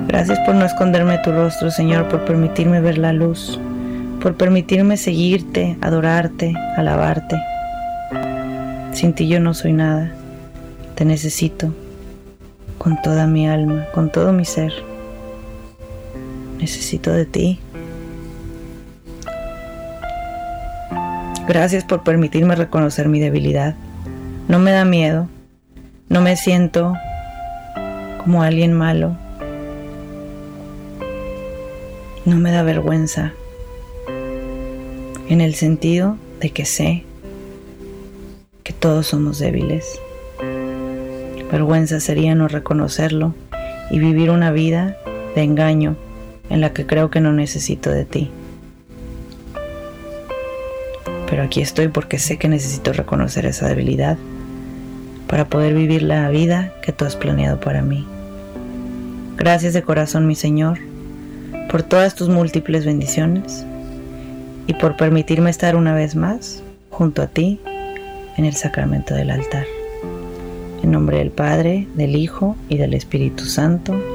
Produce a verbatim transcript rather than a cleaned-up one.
Gracias por no esconderme tu rostro, Señor, por permitirme ver la luz, por permitirme seguirte, adorarte, alabarte. Sin ti yo no soy nada. Te necesito con toda mi alma, con todo mi ser. Necesito de ti. Gracias por permitirme reconocer mi debilidad. No me da miedo. No me siento como alguien malo. No me da vergüenza. En el sentido de que sé que todos somos débiles. Vergüenza sería no reconocerlo y vivir una vida de engaño en la que creo que no necesito de ti. Pero aquí estoy porque sé que necesito reconocer esa debilidad para poder vivir la vida que tú has planeado para mí. Gracias de corazón, mi Señor, por todas tus múltiples bendiciones y por permitirme estar una vez más junto a ti en el sacramento del altar. En nombre del Padre, del Hijo y del Espíritu Santo.